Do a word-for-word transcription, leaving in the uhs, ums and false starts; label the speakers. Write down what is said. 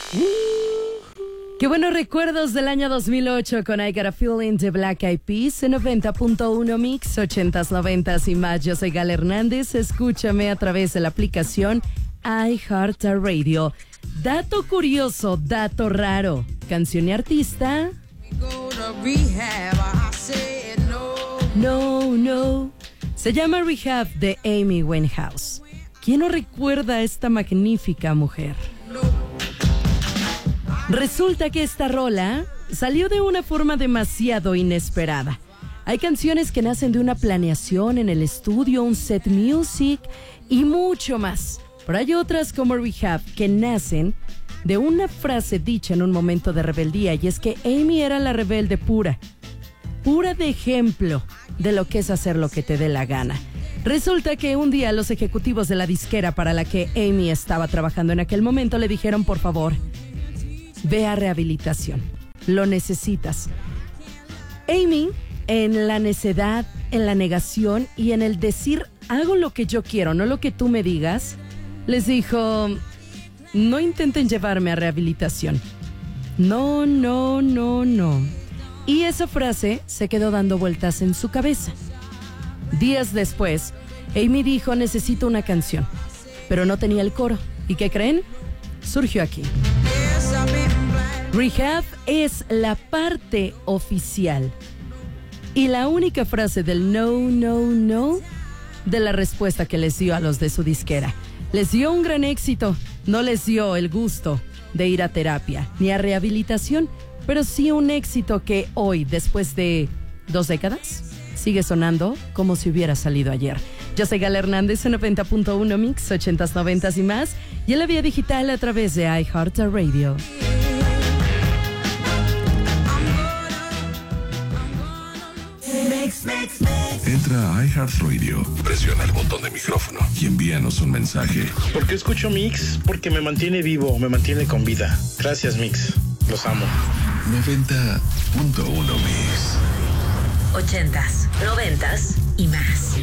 Speaker 1: Qué buenos recuerdos del año dos mil ocho con I Got a Feeling de Black Eyed Peas en noventa punto uno Mix, ochentas, noventas y más. Yo soy Gal Hernández, escúchame a través de la aplicación iHeartRadio. Dato curioso, dato raro, canción y artista. No, no. Se llama Rehab de Amy Winehouse. ¿Quién no recuerda a esta magnífica mujer? Resulta que esta rola salió de una forma demasiado inesperada. Hay canciones que nacen de una planeación en el estudio, un set music y mucho más. Pero hay otras como Rehab que nacen de una frase dicha en un momento de rebeldía, y es que Amy era la rebelde pura, pura de ejemplo de lo que es hacer lo que te dé la gana. Resulta que un día los ejecutivos de la disquera para la que Amy estaba trabajando en aquel momento le dijeron: por favor, ve a rehabilitación, lo necesitas. Amy, en la necedad, en la negación y en el decir hago lo que yo quiero, no lo que tú me digas, les dijo: no intenten llevarme a rehabilitación. No, no, no, no. Y esa frase se quedó dando vueltas en su cabeza. Días después, Amy dijo: necesito una canción, pero no tenía el coro. ¿Y qué creen? Surgió aquí. Rehab es la parte oficial y la única frase del no, no, no de la respuesta que les dio a los de su disquera. Les dio un gran éxito, no les dio el gusto de ir a terapia ni a rehabilitación, pero sí un éxito que hoy, después de dos décadas, sigue sonando como si hubiera salido ayer. Yo soy Gal Hernández en noventa punto uno Mix, ochentas, noventas y más, y en la vía digital a través de iHeartRadio.
Speaker 2: Entra a iHeartRadio, presiona el botón de micrófono y envíanos un mensaje.
Speaker 3: ¿Por qué escucho Mix? Porque me mantiene vivo, me mantiene con vida. Gracias, Mix. Los amo.
Speaker 2: noventa punto uno Mix.
Speaker 4: Ochentas, noventas y más.